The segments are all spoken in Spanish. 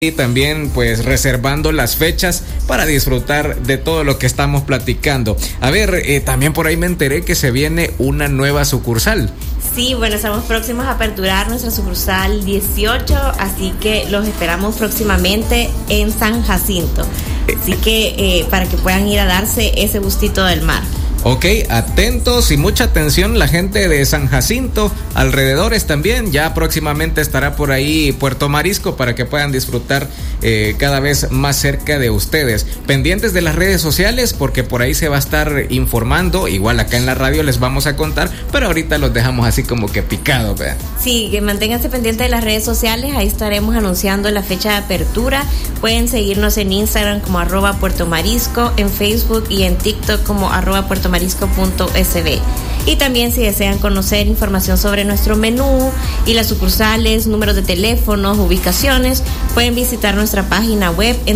y también pues reservando las fechas para disfrutar de todo lo que estamos platicando. A ver, también por ahí me enteré que se viene una nueva sucursal. Sí, bueno, estamos próximos a aperturar nuestra sucursal 18, así que los esperamos próximamente en San Jacinto. Así que para que puedan ir a darse ese gustito del mar. Ok, atentos y mucha atención la gente de San Jacinto, alrededores también, ya próximamente estará por ahí Puerto Marisco para que puedan disfrutar cada vez más cerca de ustedes. Pendientes de las redes sociales porque por ahí se va a estar informando, igual acá en la radio les vamos a contar, pero ahorita los dejamos así como que picados, ¿verdad? Sí, que manténganse pendientes de las redes sociales, ahí estaremos anunciando la fecha de apertura. Pueden seguirnos en Instagram como @puertomarisco, en Facebook y en TikTok como @puertomarisco.sb. Y también si desean conocer información sobre nuestro menú y las sucursales, números de teléfonos, ubicaciones, pueden visitar nuestra página web en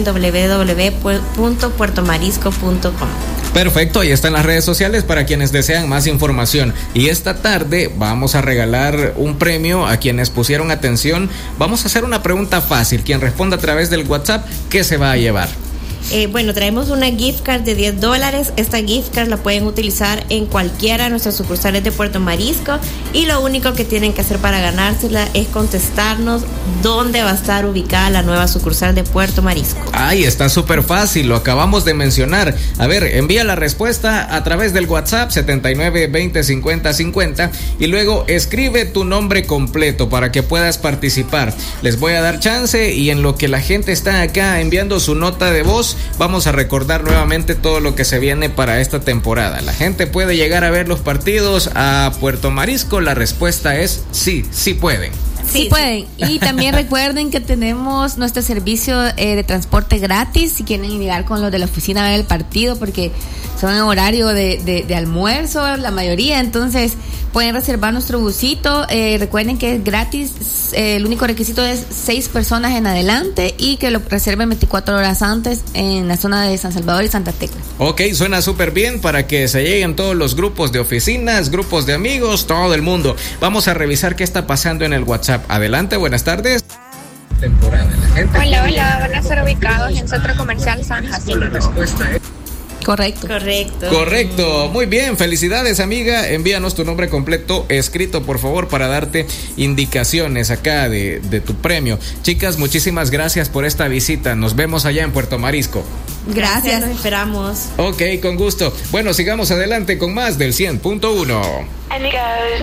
www.puertomarisco.com. Perfecto, ahí están las redes sociales para quienes desean más información. Y esta tarde vamos a regalar un premio a quienes pusieron atención. Vamos a hacer una pregunta fácil. Quien responda a través del WhatsApp, ¿qué se va a llevar? Bueno, traemos una gift card de $10. Esta gift card la pueden utilizar en cualquiera de nuestras sucursales de Puerto Marisco y lo único que tienen que hacer para ganársela es contestarnos dónde va a estar ubicada la nueva sucursal de Puerto Marisco. Ay, está súper fácil, lo acabamos de mencionar. A ver, envía la respuesta a través del WhatsApp 79205050 y luego escribe tu nombre completo para que puedas participar. Les voy a dar chance y en lo que la gente está acá enviando su nota de voz, vamos a recordar nuevamente todo lo que se viene para esta temporada. La gente puede llegar a ver los partidos a Puerto Marisco. La respuesta es sí, sí pueden. Sí pueden. Y también recuerden que tenemos nuestro servicio de transporte gratis si quieren llegar con los de la oficina a ver el partido, porque son en horario de almuerzo la mayoría, entonces pueden reservar nuestro busito. Recuerden que es gratis, el único requisito es 6 personas en adelante y que lo reserven 24 horas antes en la zona de San Salvador y Santa Tecla. Ok, suena súper bien para que se lleguen todos los grupos de oficinas, grupos de amigos, todo el mundo. Vamos a revisar qué está pasando en el WhatsApp. Adelante, buenas tardes. Temporada. La gente hola, van a ser ubicados en Centro Comercial San Jacinto. La respuesta es Correcto, muy bien, felicidades amiga, envíanos tu nombre completo escrito por favor para darte indicaciones acá de tu premio. Chicas, muchísimas gracias por esta visita, nos vemos allá en Puerto Marisco. Gracias, nos esperamos. Ok, con gusto. Bueno, sigamos adelante con más del 100.1.